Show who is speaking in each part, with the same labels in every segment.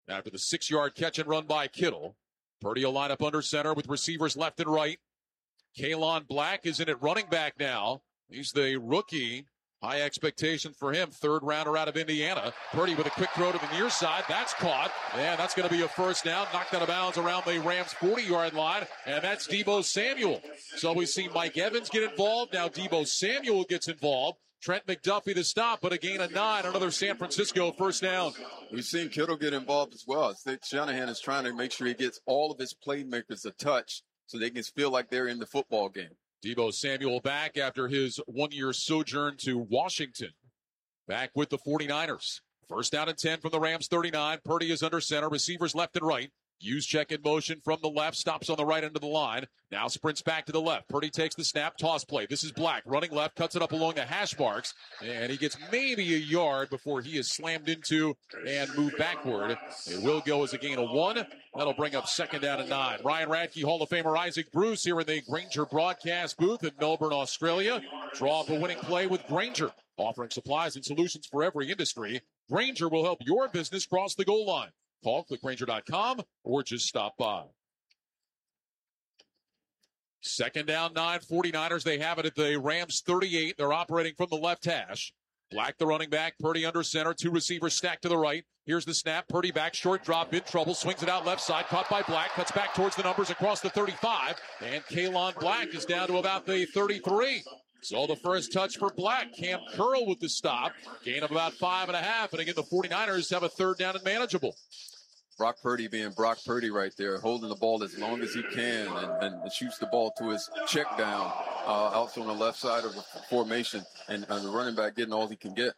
Speaker 1: after the 6-yard catch and run by Kittle. Purdy will line up under center with receivers left and right. Kalon Black is in at running back now. He's the rookie. High expectation for him. Third rounder out of Indiana. Purdy with a quick throw to the near side. That's caught. And that's going to be a first down. Knocked out of bounds around the Rams' 40-yard line. And that's Deebo Samuel. So we see Mike Evans get involved. Now Deebo Samuel gets involved. Trent McDuffie the stop, but a gain of 9. Another San Francisco first down.
Speaker 2: We've seen Kittle get involved as well. I think Shanahan is trying to make sure he gets all of his playmakers a touch so they can feel like they're in the football game.
Speaker 1: Deebo Samuel back after his 1-year sojourn to Washington. Back with the 49ers. First down and 10 from the Rams 39. Purdy is under center. Receivers left and right. Juszczyk in motion from the left. Stops on the right end of the line. Now sprints back to the left. Purdy takes the snap. Toss play. This is Black. Running left. Cuts it up along the hash marks. And he gets maybe a yard before he is slammed into and moved backward. It will go as a gain of 1. That'll bring up second down and 9. Ryan Radke, Hall of Famer Isaac Bruce here in the Grainger broadcast booth in Melbourne, Australia. Draw up a winning play with Grainger. Offering supplies and solutions for every industry. Grainger will help your business cross the goal line. Call, click Grainger.com, or just stop by. Second down, 9, 49ers. They have it at the Rams 38. They're operating from the left hash. Black, the running back. Purdy under center. 2 receivers stacked to the right. Here's the snap. Purdy back, short drop, in trouble. Swings it out left side. Caught by Black. Cuts back towards the numbers across the 35. And Kalon Black is down to about the 33. So the first touch for Black. Cam Curl with the stop. Gain of about 5.5. And again, the 49ers have a third down and manageable.
Speaker 2: Brock Purdy being Brock Purdy right there, holding the ball as long as he can and shoots the ball to his check down out on the left side of the formation and the running back getting all he can get.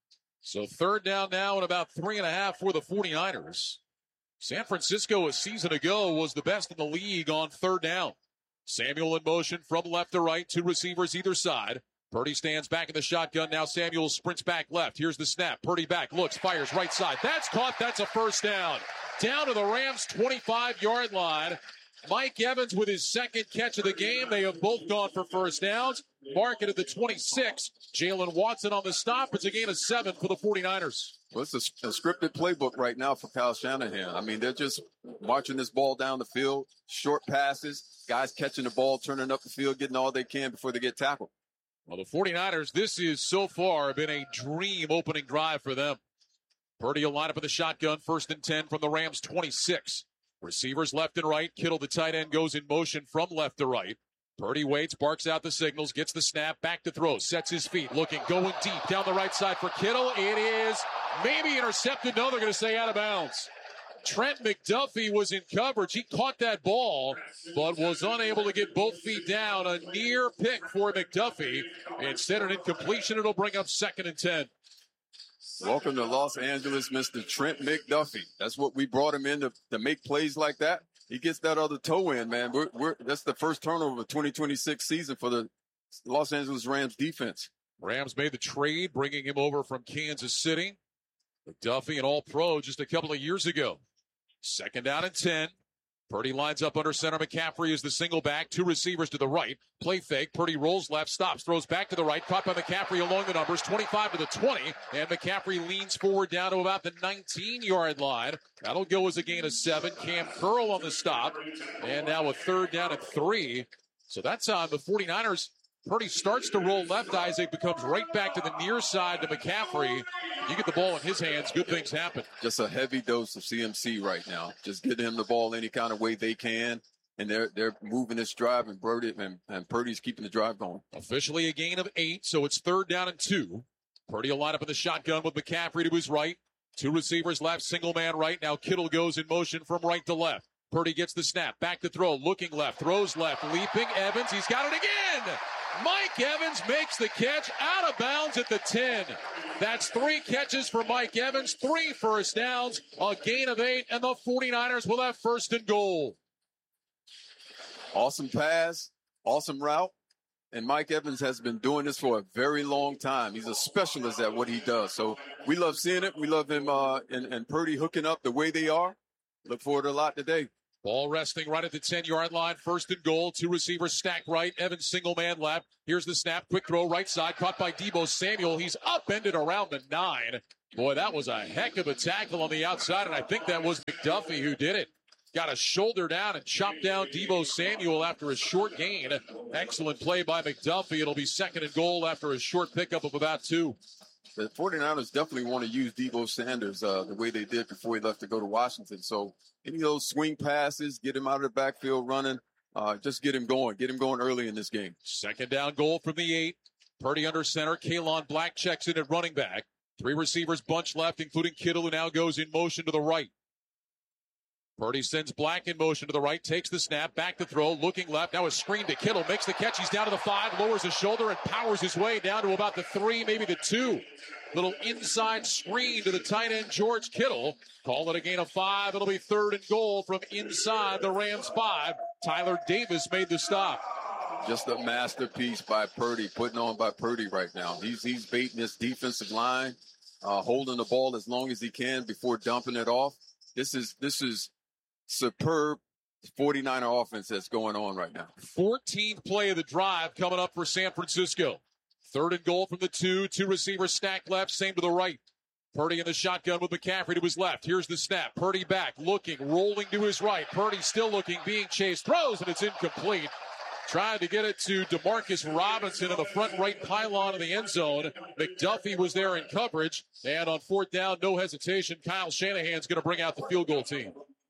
Speaker 1: So third down now and about 3.5 for the 49ers. San Francisco a season ago was the best in the league on third down. Samuel in motion from left to right, 2 receivers either side. Purdy stands back in the shotgun. Now Samuel sprints back left. Here's the snap. Purdy back, looks, fires right side. That's caught. That's a first down. Down to the Rams' 25-yard line. Mike Evans with his second catch of the game. They have both gone for first downs. Market at the 26. Jalen Watson on the stop. It's a gain of 7 for the 49ers.
Speaker 2: Well, it's a scripted playbook right now for Kyle Shanahan. I mean, they're just marching this ball down the field, short passes, guys catching the ball, turning up the field, getting all they can before they get tackled.
Speaker 1: Well, the 49ers, this is so far been a dream opening drive for them. Purdy will line up in the shotgun, first and 10 from the Rams' 26. Receivers left and right. Kittle, the tight end, goes in motion from left to right. Purdy waits, barks out the signals, gets the snap, back to throw, sets his feet, looking, going deep down the right side for Kittle. It is maybe intercepted. No, they're going to say out of bounds. Trent McDuffie was in coverage. He caught that ball, but was unable to get both feet down. A near pick for McDuffie. Instead, an incompletion. It'll bring up second and 10.
Speaker 2: Welcome to Los Angeles, Mr. Trent McDuffie. That's what we brought him in to make plays like that. He gets that other toe in, man. That's the first turnover of the 2026 season for the Los Angeles Rams defense.
Speaker 1: Rams made the trade, bringing him over from Kansas City. McDuffie, an all-pro just a couple of years ago. Second down and 10. Purdy lines up under center. McCaffrey is the single back. 2 receivers to the right. Play fake. Purdy rolls left, stops, throws back to the right. Caught by McCaffrey along the numbers. 25 to the 20. And McCaffrey leans forward down to about the 19-yard line. That'll go as a gain of 7. Cam Curl on the stop. And now a third down and 3. So that's on the 49ers. Purdy starts to roll left. Isaac becomes right back to the near side to McCaffrey. You get the ball in his hands, good things happen.
Speaker 2: Just a heavy dose of CMC right now. Just getting him the ball any kind of way they can. And they're moving this drive, and Purdy's keeping the drive going.
Speaker 1: Officially a gain of 8, so it's third down and 2. Purdy will line up in the shotgun with McCaffrey to his right. 2 receivers left, single man right. Now Kittle goes in motion from right to left. Purdy gets the snap, back to throw, looking left, throws left, leaping. Evans, he's got it again! Mike Evans makes the catch out of bounds at the 10. That's 3 catches for Mike Evans, 3 first downs, a gain of 8, and the 49ers will have first and goal.
Speaker 2: Awesome pass, awesome route, and Mike Evans has been doing this for a very long time. He's a specialist at what he does, so we love seeing it. We love him and Purdy hooking up the way they are. Look forward to a lot today.
Speaker 1: Ball resting right at the 10-yard line. First and goal. 2 receivers stacked right. Evans single man left. Here's the snap. Quick throw right side. Caught by Deebo Samuel. He's upended around the 9. Boy, that was a heck of a tackle on the outside, and I think that was McDuffie who did it. Got a shoulder down and chopped down Deebo Samuel after a short gain. Excellent play by McDuffie. It'll be 2nd and goal after a short pickup of about 2.
Speaker 2: The 49ers definitely want to use Deebo Sanders the way they did before he left to go to Washington. So any of those swing passes, get him out of the backfield running, just get him going early in this game.
Speaker 1: 2nd down goal from the 8. Purdy under center. Kalon Black checks in at running back. 3 receivers bunch left, including Kittle, who now goes in motion to the right. Purdy sends Black in motion to the right, takes the snap, back to throw, looking left. Now a screen to Kittle, makes the catch. He's down to the 5, lowers his shoulder, and powers his way down to about the 3, maybe the 2. Little inside screen to the tight end, George Kittle. Call it a gain of 5. It'll be 3rd and goal from inside the Rams 5. Tyler Davis made the stop.
Speaker 2: Just a masterpiece by Purdy, putting on by Purdy right now. He's baiting this defensive line, holding the ball as long as he can before dumping it off. This is superb 49er offense that's going on right now.
Speaker 1: 14th play of the drive coming up for San Francisco. 3rd and goal from the 2. 2 receivers stacked left, same to the right. Purdy in the shotgun with McCaffrey to his left. Here's the snap. Purdy back, looking, rolling to his right. Purdy still looking, being chased, throws, and it's incomplete. Trying to get it to Demarcus Robinson in the front right pylon of the end zone. McDuffie was there in coverage. And on 4th down, no hesitation, Kyle Shanahan's going to bring out the field goal team.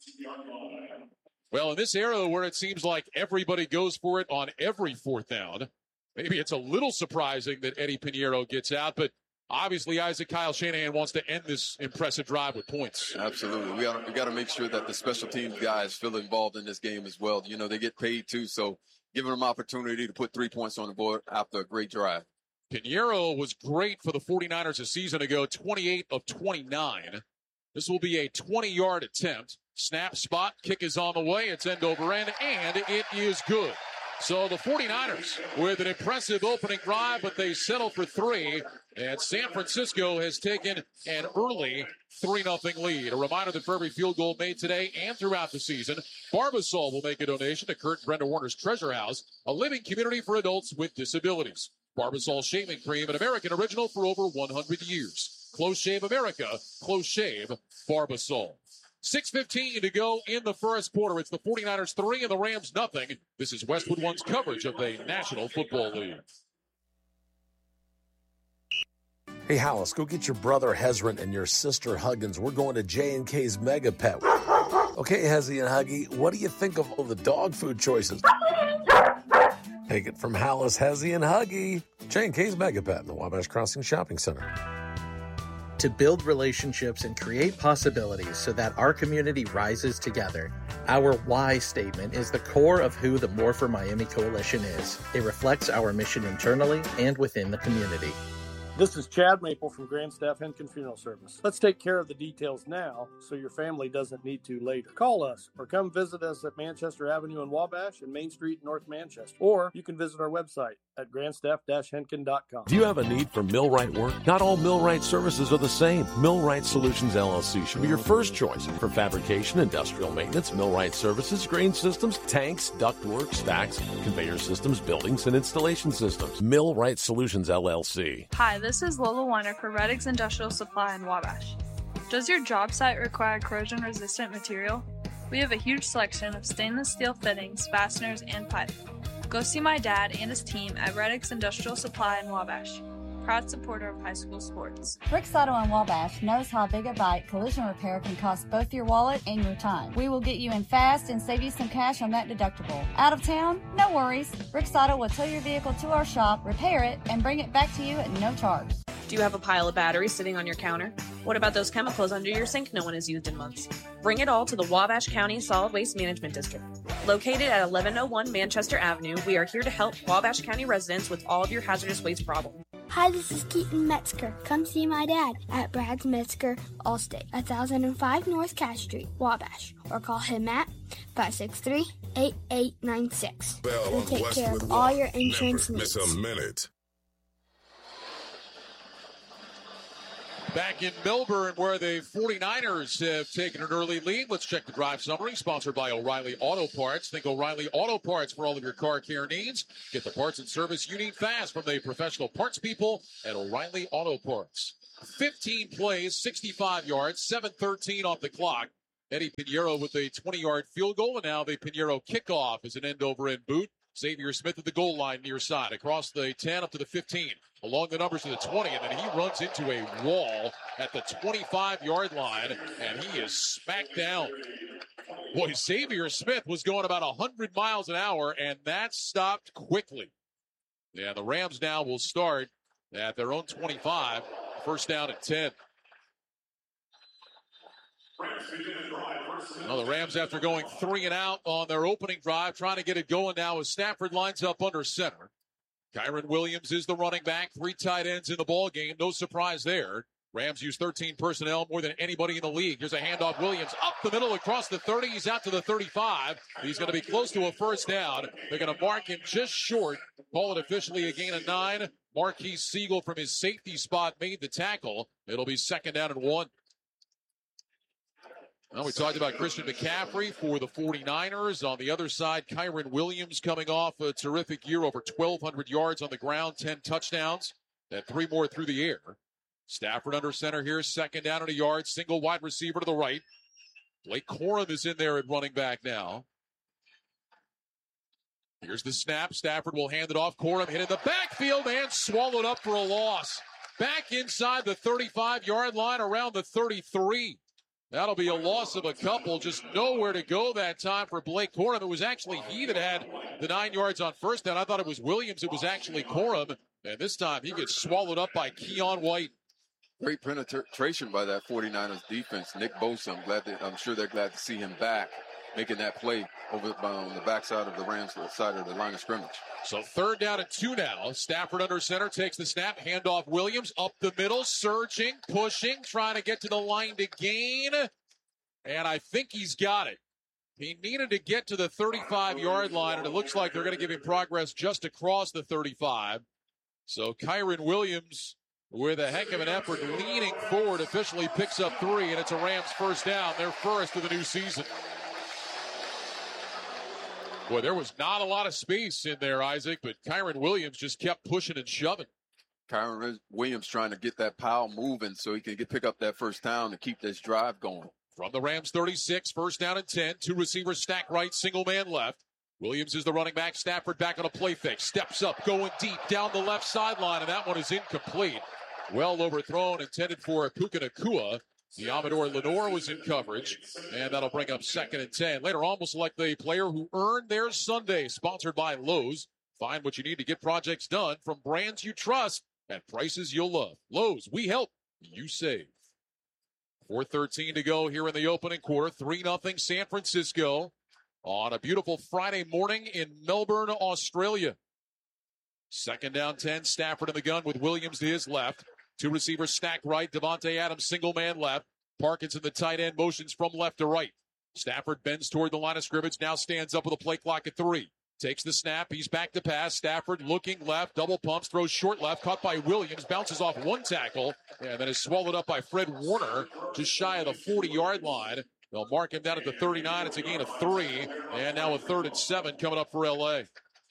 Speaker 1: Well, in this era where it seems like everybody goes for it on every 4th down, maybe it's a little surprising that Eddie Pinheiro gets out, but obviously Kyle Shanahan wants to end this impressive drive with points.
Speaker 2: Absolutely. We got to make sure that the special teams guys feel involved in this game as well. You know, they get paid too, so giving them opportunity to put 3 points on the board after a great drive.
Speaker 1: Pinheiro was great for the 49ers a season ago, 28 of 29. This will be a 20-yard attempt. Snap, spot, kick is on the way. It's end over end, and it is good. So the 49ers with an impressive opening drive, but they settle for 3. And San Francisco has taken an early 3-0 lead. A reminder that for every field goal made today and throughout the season, Barbasol will make a donation to Kurt and Brenda Warner's Treasure House, a living community for adults with disabilities. Barbasol Shaving Cream, an American original for over 100 years. Close Shave America, Close Shave Barbasol. 6:15 to go in the first quarter. It's the 49ers 3 and the Rams nothing. This is Westwood One's coverage of the National Football League.
Speaker 3: Hey, Hollis, go get your brother Hezron and your sister Huggins. We're going to J&K's Mega Pet. Okay, Hezzy and Huggy, what do you think of all the dog food choices? Take it from Hollis, Hezzy, and Huggy. J&K's Mega Pet in the Wabash Crossing Shopping Center.
Speaker 4: To build relationships and create possibilities so that our community rises together. Our why statement is the core of who the More for Miami Coalition is. It reflects our mission internally and within the community.
Speaker 5: This is Chad Maple from Grand Staff Henkin Funeral Service. Let's take care of the details now so your family doesn't need to later. Call us or come visit us at Manchester Avenue in Wabash and Main Street, North Manchester. Or you can visit our website at grandstaff-henkin.com.
Speaker 3: Do you have a need for millwright work? Not all millwright services are the same. Millwright Solutions LLC should be your first choice for fabrication, industrial maintenance, millwright services, grain systems, tanks, ductwork, stacks, conveyor systems, buildings, and installation systems. Millwright Solutions LLC.
Speaker 6: Hi, this is Lola Weiner for Reddix Industrial Supply in Wabash. Does your job site require corrosion-resistant material? We have a huge selection of stainless steel fittings, fasteners, and pipe. Go see my dad and his team at Reddix Industrial Supply in Wabash. Proud supporter of high school sports.
Speaker 7: Rick's Auto in Wabash knows how big a bite collision repair can cost both your wallet and your time. We will get you in fast and save you some cash on that deductible. Out of town? No worries. Rick's Auto will tow your vehicle to our shop, repair it, and bring it back to you at no charge.
Speaker 8: Do you have a pile of batteries sitting on your counter? What about those chemicals under your sink no one has used in months? Bring it all to the Wabash County Solid Waste Management District. Located at 1101 Manchester Avenue, we are here to help Wabash County residents with all of your hazardous waste problems.
Speaker 9: Hi, this is Keaton Metzger. Come see my dad at Brad's Metzger Allstate, 1005 North Cash Street, Wabash, or call him at 563-8896. We'll take care of all your insurance needs.
Speaker 10: Miss a minute.
Speaker 1: Back in Melbourne, where the 49ers have taken an early lead. Let's check the drive summary, sponsored by O'Reilly Auto Parts. Think O'Reilly Auto Parts for all of your car care needs. Get the parts and service you need fast from the professional parts people at O'Reilly Auto Parts. 15 plays, 65 yards, 7:13 off the clock. Eddie Pinheiro with a 20-yard field goal, and now the Pinheiro kickoff is an end-over-end boot. Xavier Smith at the goal line near side, across the 10 up to the 15, along the numbers to the 20, and then he runs into a wall at the 25-yard line, and he is smacked down. Boy, Xavier Smith was going about 100 miles an hour, and that stopped quickly. Yeah, the Rams now will start at their own 25, first down at 10. Well, the Rams, after going 3 and out on their opening drive, trying to get it going now as Stafford lines up under center. Kyren Williams is the running back. 3 tight ends in the ball game. No surprise there. Rams use 13 personnel, more than anybody in the league. Here's a handoff. Williams up the middle across the 30. He's out to the 35. He's going to be close to a first down. They're going to mark him just short. Call it officially a gain of 9. Marquise Siegel from his safety spot made the tackle. It'll be second down and 1. Well, we talked about Christian McCaffrey for the 49ers. On the other side, Kyren Williams coming off a terrific year, over 1,200 yards on the ground, 10 touchdowns, and 3 more through the air. Stafford under center here, second down and a yard, single wide receiver to the right. Blake Corum is in there at running back now. Here's the snap. Stafford will hand it off. Corum hit in the backfield and swallowed up for a loss. Back inside the 35-yard line, around the 33. That'll be a loss of a couple. Just nowhere to go that time for Blake Corum. It was actually he that had the 9 yards on first down. I thought it was Williams. It was actually Corum. And this time he gets swallowed up by Keon White.
Speaker 2: Great penetration by that 49ers defense. Nick Bosa, I'm sure they're glad to see him back, making that play over on the backside of the Rams side of the line of scrimmage.
Speaker 1: So third down and 2 now. Stafford under center, takes the snap, handoff Williams, up the middle, surging, pushing, trying to get to the line to gain. And I think he's got it. He needed to get to the 35-yard line, and it looks like they're going to give him progress just across the 35. So Kyren Williams, with a heck of an effort, leaning forward, officially picks up 3, and it's a Rams first down, their first of the new season. Boy, there was not a lot of space in there, Isaac, but Kyren Williams just kept pushing and shoving.
Speaker 2: Kyren Williams trying to get that pile moving so he can pick up that first down and keep this drive going.
Speaker 1: From the Rams 36, first down and 10. 2 receivers stack right, single man left. Williams is the running back. Stafford back on a play fake. Steps up, going deep down the left sideline, and that one is incomplete. Well overthrown, intended for Puka Nacua. The Amador Lenore was in coverage, and that'll bring up second and 10. Later on, we'll select the player who earned their Sunday, sponsored by Lowe's. Find what you need to get projects done from brands you trust at prices you'll love. Lowe's, we help, you save. 4:13 to go here in the opening quarter. 3-0 San Francisco on a beautiful Friday morning in Melbourne, Australia. Second down 10, Stafford in the gun with Williams to his left. 2 receivers stacked right. Devontae Adams, single man left. Parkinson, the tight end, motions from left to right. Stafford bends toward the line of scrimmage, now stands up with a play clock at 3. Takes the snap. He's back to pass. Stafford looking left, double pumps, throws short left, caught by Williams, bounces off 1 tackle, and then is swallowed up by Fred Warner, just shy of the 40-yard line. They'll mark him down at the 39. It's a gain of 3, and now a 3rd and 7 coming up for L.A.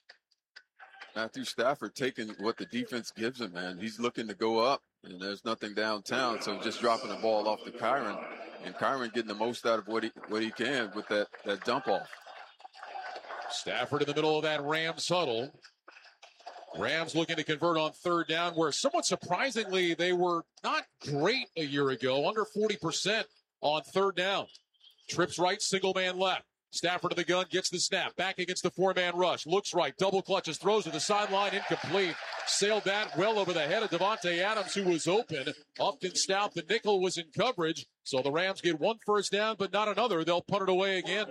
Speaker 2: Matthew Stafford taking what the defense gives him, man. He's looking to go up, and there's nothing downtown, so just dropping the ball off to Kyren, and Kyren getting the most out of what he can with that dump off.
Speaker 1: Stafford in the middle of that Rams huddle. Rams looking to convert on 3rd down, where somewhat surprisingly they were not great a year ago, under 40% on 3rd down. Trips right, single man left. Stafford to the gun, gets the snap. Back against the 4-man rush. Looks right, double clutches, throws to the sideline, incomplete. Sailed that well over the head of Devontae Adams, who was open. Upton Stout, the nickel, was in coverage. So the Rams get 1 first down, but not another. They'll punt it away again.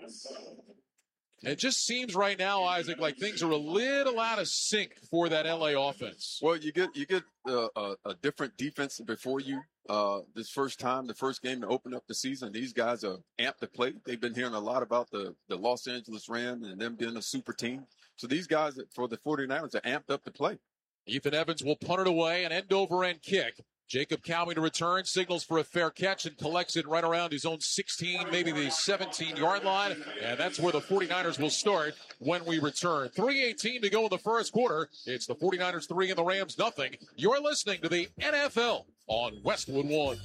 Speaker 1: It just seems right now, Isaac, like things are a little out of sync for that LA offense.
Speaker 2: Well, you get a different defense before you. This first time, the first game to open up the season, these guys are amped to play. They've been hearing a lot about the Los Angeles Rams and them being a super team. So these guys for the 49ers are amped up to play.
Speaker 1: Ethan Evans will punt it away, an end-over-end kick. Jacob Cowing to return, signals for a fair catch and collects it right around his own 16, maybe the 17-yard line. And that's where the 49ers will start when we return. 3:18 to go in the first quarter. It's the 49ers 3 and the Rams nothing. You're listening to the NFL on Westwood One.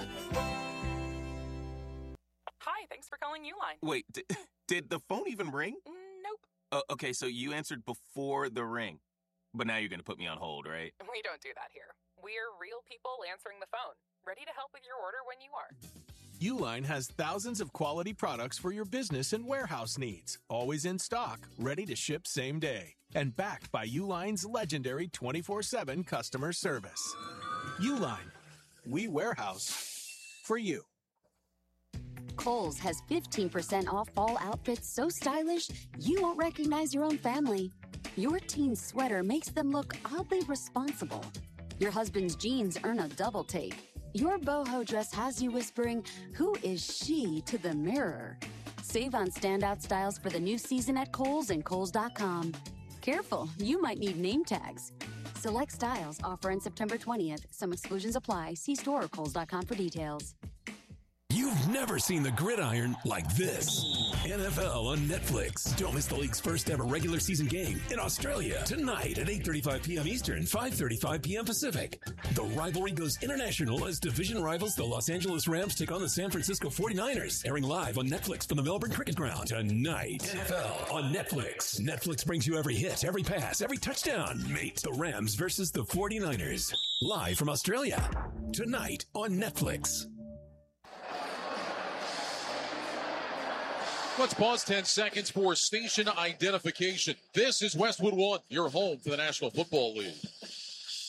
Speaker 10: Hi, thanks for calling Uline.
Speaker 11: Wait, did the phone even ring?
Speaker 10: Nope.
Speaker 11: Okay, so you answered before the ring. But now you're going to put me on hold, right?
Speaker 10: We don't do that here. We're real people answering the phone, ready to help with your order when you are.
Speaker 12: Uline has thousands of quality products for your business and warehouse needs, always in stock, ready to ship same day, and backed by Uline's legendary 24/7 customer service. Uline, we warehouse for you.
Speaker 13: Kohl's has 15% off fall outfits so stylish you won't recognize your own family. Your teen's sweater makes them look oddly responsible. Your husband's jeans earn a double take. Your boho dress has you whispering, "Who is she?" to the mirror. Save on standout styles for the new season at Kohl's and Kohl's.com. Careful, you might need name tags. Select styles offer on September 20th. Some exclusions apply. See store or Kohl's.com for details.
Speaker 3: You've never seen the gridiron like this. NFL on Netflix. Don't miss the league's first ever regular season game in Australia tonight at 8:35 p.m. Eastern, 5:35 p.m. Pacific. The rivalry goes international as division rivals the Los Angeles Rams take on the San Francisco 49ers. Airing live on Netflix from the Melbourne Cricket Ground tonight. NFL on Netflix. Netflix brings you every hit, every pass, every touchdown. Meet the Rams versus the 49ers. Live from Australia. Tonight on Netflix.
Speaker 1: Let's pause 10 seconds for station identification. This is Westwood One, your home for the National Football League.